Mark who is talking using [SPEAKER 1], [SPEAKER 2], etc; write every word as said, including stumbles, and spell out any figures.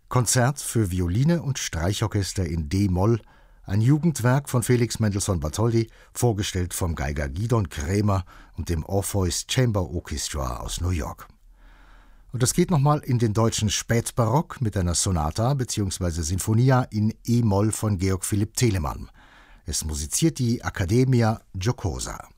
[SPEAKER 1] Konzert für Violine und Streichorchester in D-Moll, ein Jugendwerk von Felix Mendelssohn Bartholdy, vorgestellt vom Geiger Gidon Kremer und dem Orpheus Chamber Orchestra aus New York. Und das geht nochmal in den deutschen Spätbarock mit einer Sonata bzw. Sinfonia in E-Moll von Georg Philipp Telemann. Es musiziert die Accademia Giocosa.